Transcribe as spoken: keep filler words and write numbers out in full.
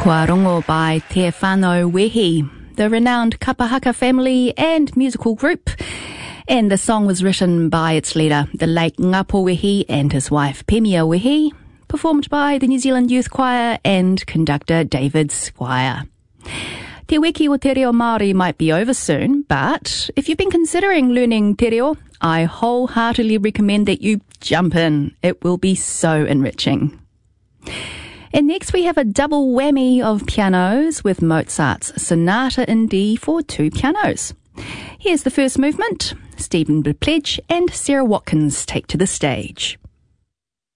Kua Rongo by Te Whānau Wehi, the renowned Kapahaka family and musical group. And the song was written by its leader, the late Ngapo Wehi, and his wife Pemia Wehi, performed by the New Zealand Youth Choir and conductor David Squire. Te wiki o te reo Māori might be over soon, but if you've been considering learning te reo, I wholeheartedly recommend that you jump in. It will be so enriching. And next we have a double whammy of pianos with Mozart's Sonata in D for two pianos. Here's the first movement. Stephen Pledge and Sarah Watkins take to the stage.